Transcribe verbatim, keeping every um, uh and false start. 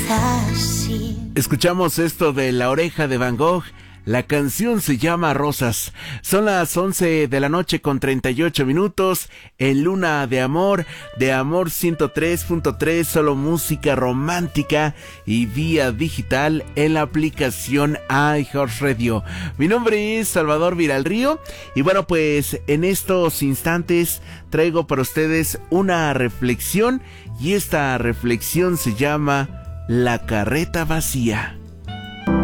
fácil. Escuchamos esto de La Oreja de Van Gogh. La canción se llama Rosas. Son las once de la noche con treinta y ocho minutos en Luna de Amor, de Amor ciento tres punto tres, solo música romántica y vía digital en la aplicación iHeartRadio. Mi nombre es Salvador Viralrío y bueno, pues en estos instantes traigo para ustedes una reflexión y esta reflexión se llama La carreta vacía.